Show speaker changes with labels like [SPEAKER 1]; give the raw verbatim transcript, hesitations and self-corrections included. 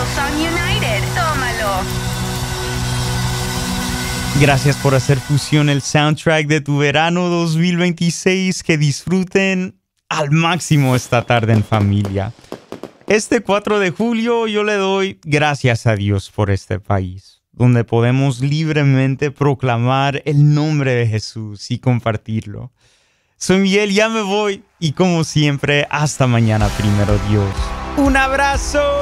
[SPEAKER 1] Hillsong United. Tómalo.
[SPEAKER 2] Gracias por hacer Fusión el soundtrack de tu verano dos mil veintiséis. Que disfruten al máximo esta tarde en familia. Este cuatro de julio yo le doy gracias a Dios por este país, donde podemos libremente proclamar el nombre de Jesús y compartirlo. Soy Miguel, ya me voy y como siempre, hasta mañana primero Dios. ¡Un abrazo!